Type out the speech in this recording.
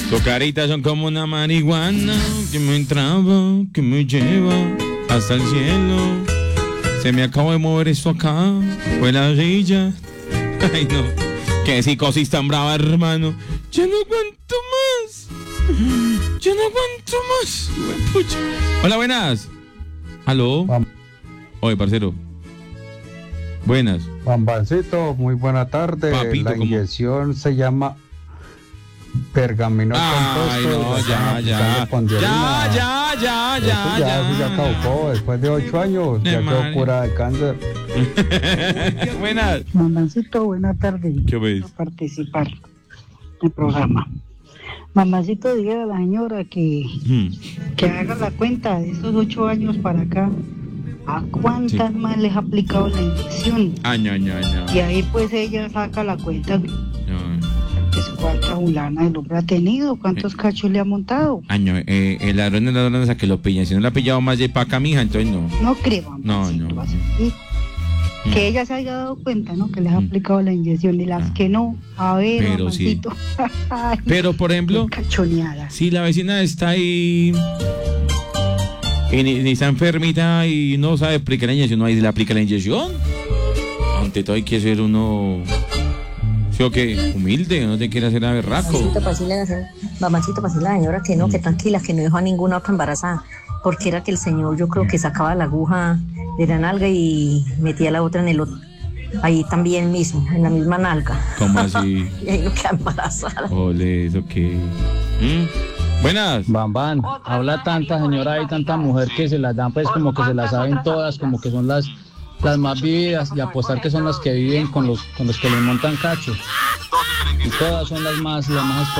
Tu carita son como una marihuana que me entraba, que me lleva hasta el cielo. Se me acabó de mover esto acá, fue la rilla. Ay no, qué psicosis tan brava, hermano. Ya no aguanto más. Ya no aguanto más. Pucha. Hola, buenas. ¿Aló? Oye, parcero. Buenas. Bambancito, muy buena tarde. Papito, la inyección se llama pergamino compuesto. Ay, no, ya. Ya caducó. Después de 8 años, ya quedó cura del cáncer. Buenas. Mamacito, buena tarde. ¿Qué ves? Participar en el programa. Mamacito, diga a la señora que haga la cuenta de esos 8 años para acá. ¿A cuántas más les ha aplicado la inyección? Y ahí pues ella saca la cuenta de cuánta fulana el hombre ha tenido, cuántos cachos le ha montado. El ladrón es ladrón hasta que lo pillan. Si no le ha pillado más de paca, mija, entonces no. No creo, mamacito, no. Que ella se haya dado cuenta, ¿no? Que les ha aplicado la inyección y las que no. A ver, pero mamacito. Sí. Pero, por ejemplo, cachoneada. Si la vecina está ahí y ni está enfermita y no sabe aplicar la inyección, no ahí se le aplica la inyección. Ante todo hay que ser uno, ¿sí o qué? Humilde, no te quiere hacer a berraco. Mamacito, para decirle a la señora que no, que tranquila, que no dejó a ninguna otra embarazada, porque era que el señor, yo creo que sacaba la aguja de la nalga y metía la otra en el otro, ahí también mismo, en la misma nalga. ¿Cómo así? Y ahí no queda embarazada. Ole, ¿eso qué? Buenas. Bambán, habla tanta señora y tanta mujer que se las dan pues como que se las saben todas, como que son las más vividas, y apostar que son las que viven con los que les montan cacho. Y todas son las más